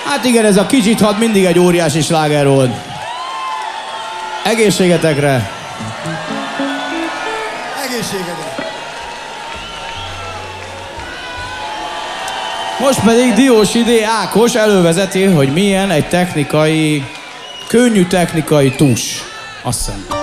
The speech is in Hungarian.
Hát igen, ez a kicsit had mindig egy óriási sláger volt. Egészségetekre! Egészségetekre! Most pedig Diósi D. Ákos elővezeti, hogy milyen egy technikai, könnyű technikai tus. Azt hiszem.